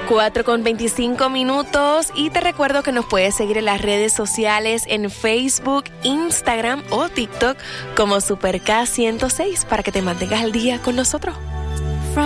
4:25 y te recuerdo que nos puedes seguir en las redes sociales en Facebook, Instagram o TikTok como Super K106 para que te mantengas al día con nosotros.